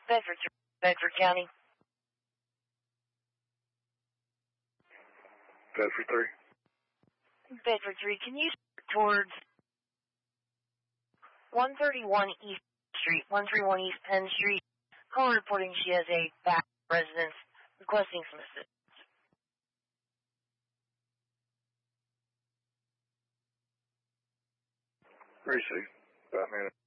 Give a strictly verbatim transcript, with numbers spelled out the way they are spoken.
Bedford, Bedford County. Bedford three. Bedford three, can you towards one thirty-one East Street, one thirty-one East Penn Street? Call reporting she has a back residence requesting some assistance. Receive. Batman.